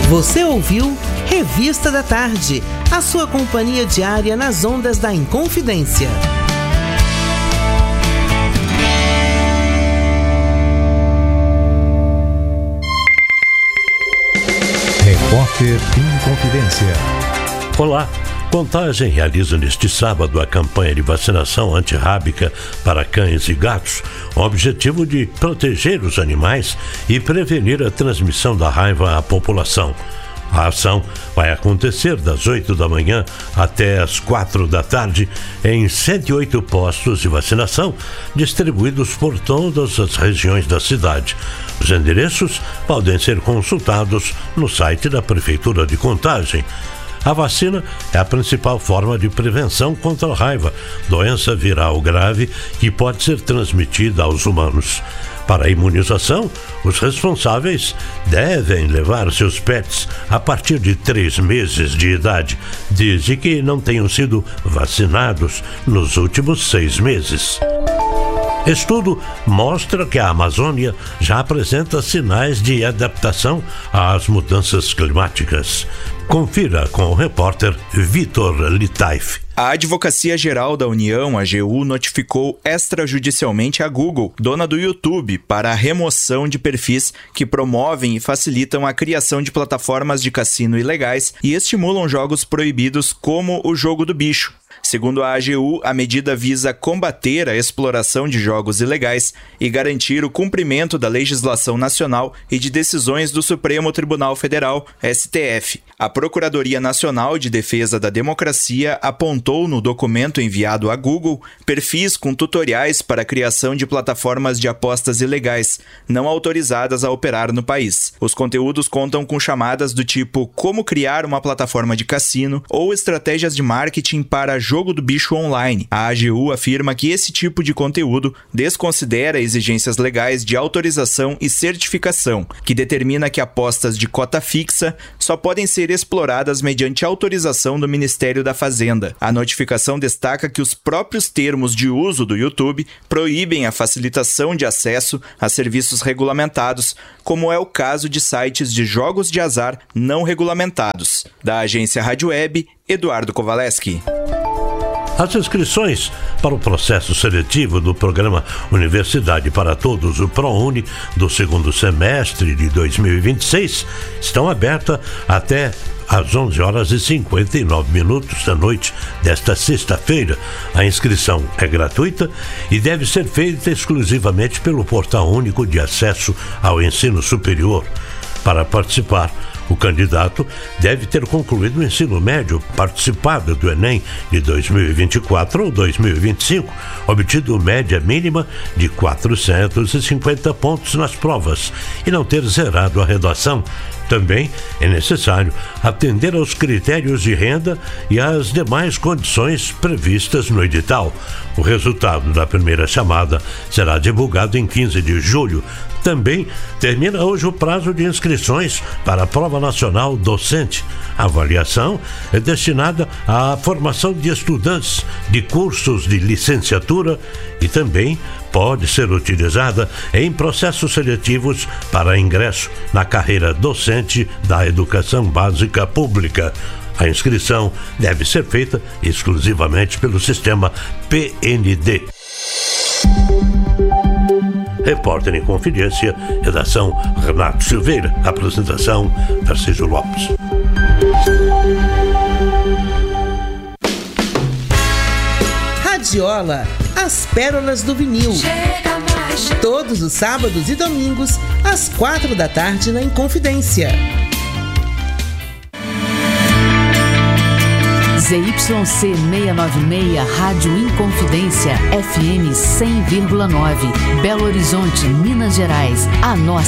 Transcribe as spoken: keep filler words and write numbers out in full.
Você ouviu Revista da Tarde, a sua companhia diária nas ondas da Inconfidência. Repórter Inconfidência. Olá. Contagem realiza neste sábado a campanha de vacinação antirrábica para cães e gatos, com o objetivo de proteger os animais e prevenir a transmissão da raiva à população. A ação vai acontecer das oito da manhã até as quatro da tarde em cento e oito postos de vacinação distribuídos por todas as regiões da cidade. Os endereços podem ser consultados no site da Prefeitura de Contagem. A vacina é a principal forma de prevenção contra a raiva, doença viral grave que pode ser transmitida aos humanos. Para a imunização, os responsáveis devem levar seus pets a partir de três meses de idade, desde que não tenham sido vacinados nos últimos seis meses. Estudo mostra que a Amazônia já apresenta sinais de adaptação às mudanças climáticas. Confira com o repórter Vitor Litaif. A Advocacia Geral da União, a A G U, notificou extrajudicialmente a Google, dona do YouTube, para a remoção de perfis que promovem e facilitam a criação de plataformas de cassino ilegais e estimulam jogos proibidos como o Jogo do Bicho. Segundo a A G U, a medida visa combater a exploração de jogos ilegais e garantir o cumprimento da legislação nacional e de decisões do Supremo Tribunal Federal, S T F. A Procuradoria Nacional de Defesa da Democracia apontou no documento enviado à Google perfis com tutoriais para a criação de plataformas de apostas ilegais, não autorizadas a operar no país. Os conteúdos contam com chamadas do tipo como criar uma plataforma de cassino ou estratégias de marketing para Jogo do Bicho online. A A G U afirma que esse tipo de conteúdo desconsidera exigências legais de autorização e certificação, que determina que apostas de cota fixa só podem ser exploradas mediante autorização do Ministério da Fazenda. A notificação destaca que os próprios termos de uso do YouTube proíbem a facilitação de acesso a serviços regulamentados, como é o caso de sites de jogos de azar não regulamentados. Da agência Rádio Web, Eduardo Kowaleski. As inscrições para o processo seletivo do programa Universidade para Todos, o ProUni, do segundo semestre de dois mil e vinte e seis, estão abertas até às onze horas e cinquenta e nove minutos da noite desta sexta-feira. A inscrição é gratuita e deve ser feita exclusivamente pelo Portal Único de Acesso ao Ensino Superior. Para participar, o candidato deve ter concluído o ensino médio, participado do Enem de dois mil e vinte e quatro ou dois mil e vinte e cinco, obtido média mínima de quatrocentos e cinquenta pontos nas provas e não ter zerado a redação. Também é necessário atender aos critérios de renda e às demais condições previstas no edital. O resultado da primeira chamada será divulgado em quinze de julho. Também termina hoje o prazo de inscrições para a Prova Nacional Docente. A avaliação é destinada à formação de estudantes de cursos de licenciatura e também pode ser utilizada em processos seletivos para ingresso na carreira docente da educação básica pública. A inscrição deve ser feita exclusivamente pelo sistema P N D. Repórter em Confidência, redação Renato Silveira, apresentação Tarcísio Lopes. Radiola, as pérolas do vinil. Todos os sábados e domingos, às quatro da tarde na Inconfidência. Z Y C seiscentos e noventa e seis, Rádio Inconfidência, F M cem vírgula nove, Belo Horizonte, Minas Gerais, a nossa